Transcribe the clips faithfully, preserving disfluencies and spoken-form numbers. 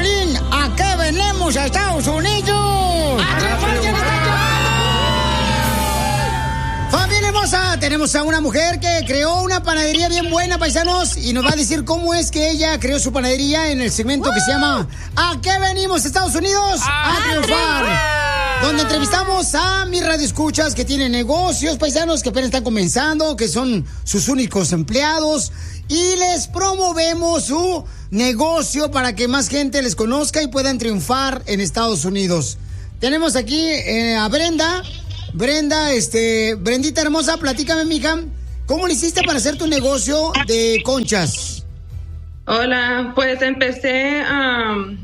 Piolín, ¿a qué venimos a Estados Unidos? ¡A triunfar, que nos están llevando! Familia hermosa, tenemos a una mujer que creó una panadería bien buena, paisanos, y nos va a decir cómo es que ella creó su panadería en el segmento que se llama ¿A qué venimos a Estados Unidos? ¡A, a triunfar! Donde entrevistamos a mis radioescuchas que tienen negocios, paisanos, que apenas están comenzando, que son sus únicos empleados, y les promovemos su negocio para que más gente les conozca y puedan triunfar en Estados Unidos. Tenemos aquí eh, a Brenda. Brenda, este, Brendita hermosa, platícame, mija, ¿cómo le hiciste para hacer tu negocio de conchas? Hola, pues empecé, um,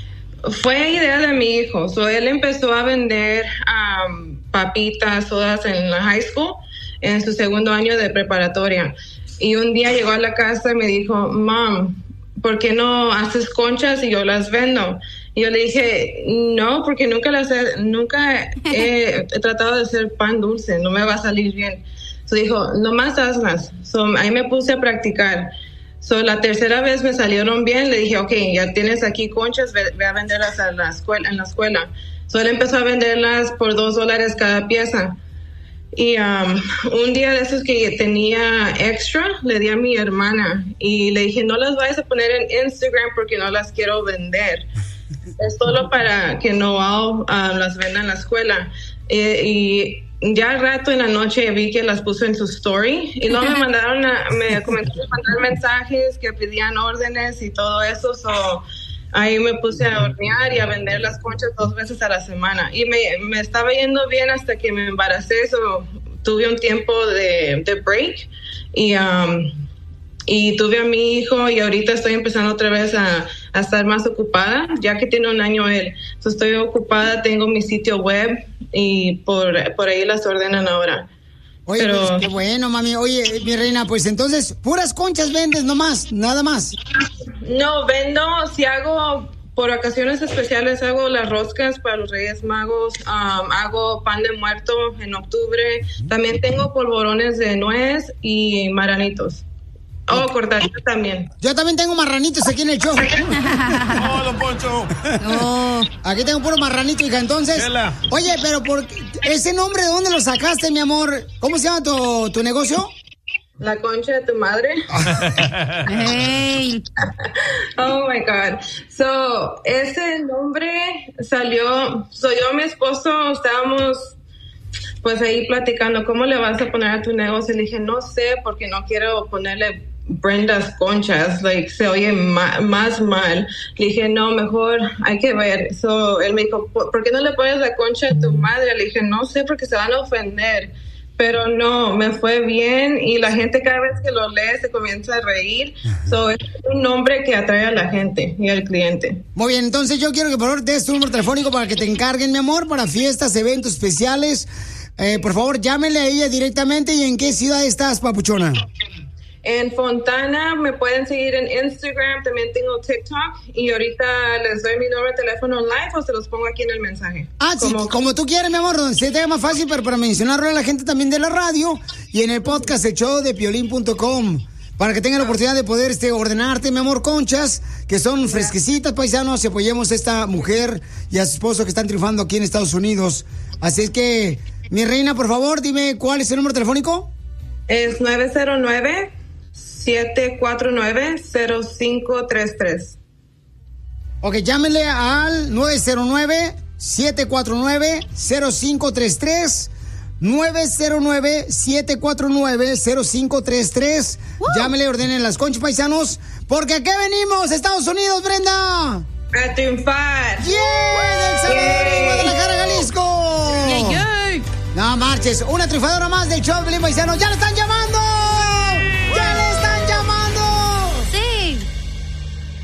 fue idea de mi hijo. So, él empezó a vender um, papitas, sodas en la high school, en su segundo año de preparatoria. Y un día llegó a la casa y me dijo, Mom, ¿por qué no haces conchas y yo las vendo? Y yo le dije, no, porque nunca las he, nunca he, he tratado de hacer pan dulce, no me va a salir bien. So dijo, nomás hazlas. So ahí me puse a practicar. So la tercera vez me salieron bien, le dije, ok, ya tienes aquí conchas, ve, ve a venderlas a la escuela, en la escuela. So él empezó a venderlas por dos dólares cada pieza. Y um, un día de esos que tenía extra, le di a mi hermana y le dije, no las vayas a poner en Instagram porque no las quiero vender. Es solo para que Noel uh, las venda en la escuela. Eh, y ya al rato en la noche vi que las puso en su story y luego me mandaron, a, me comenzaron a mandar mensajes que pedían órdenes y todo eso. So, ahí me puse a hornear y a vender las conchas dos veces a la semana. Y me, me estaba yendo bien hasta que me embaracé. So, tuve un tiempo de, de break y, um, y tuve a mi hijo y ahorita estoy empezando otra vez a, a estar más ocupada, ya que tiene un año él. So, estoy ocupada, tengo mi sitio web y por, por ahí las ordenan ahora. Oye, pero pues, qué bueno, mami. Oye, mi reina, pues entonces, puras conchas vendes nomás, nada más. No, vendo, si hago, por ocasiones especiales, hago las roscas para los Reyes Magos, um, hago pan de muerto en octubre, también tengo polvorones de nuez y marranitos. Oh, cortaditos también. Yo también tengo marranitos aquí en el show. ¡Oh, don Poncho! No, aquí tengo puro marranito, hija. Entonces, Chela. Oye, pero por ese nombre, ¿de dónde lo sacaste, mi amor? ¿Cómo se llama tu, tu negocio? La concha de tu madre. Hey. Oh my God. So, ese nombre salió. So, yo y mi esposo estábamos pues ahí platicando, ¿cómo le vas a poner a tu negocio? Le dije, no sé, porque no quiero ponerle Brenda's Conchas, like, se oye ma- más mal. Le dije, no, mejor hay que ver. So, él me dijo, ¿por qué no le pones la concha de tu madre? Le dije, no sé, porque se van a ofender. Pero no, me fue bien y la gente cada vez que lo lee se comienza a reír. So, es un nombre que atrae a la gente y al cliente. Muy bien, entonces yo quiero que por favor des tu número telefónico para que te encarguen, mi amor, para fiestas, eventos especiales. Eh, por favor, llámenle a ella directamente. ¿Y en qué ciudad estás, papuchona? En Fontana, me pueden seguir en Instagram, también tengo TikTok y ahorita les doy mi número de teléfono live o se los pongo aquí en el mensaje. Ah, como, sí, como tú quieres, mi amor, donde se te haga más fácil, pero para mencionarlo a la gente también de la radio y en el podcast, el show de piolín punto com, para que tengan la oportunidad de poder este, ordenarte, mi amor, conchas, que son fresquecitas, paisanos, y apoyemos a esta mujer y a su esposo que están triunfando aquí en Estados Unidos. Así es que, mi reina, por favor, dime, ¿cuál es el número telefónico? Es nueve cero nueve, siete cuatro nueve, cero cinco tres tres. Ok, llámenle al nueve cero nueve, siete cuatro nueve, cero cinco tres tres. nueve cero nueve, siete cuatro nueve, cero cinco tres tres. Uh. Llámenle, ordenen las conchas, paisanos. Porque aquí venimos, Estados Unidos, Brenda. A triunfar. ¡Yeah! ¡Del Salvador y Guadalajara, Jalisco! ¡Yeah, yeah! No marches, una triunfadora más del show, Piolín, paisanos. ¡Ya la están llamando!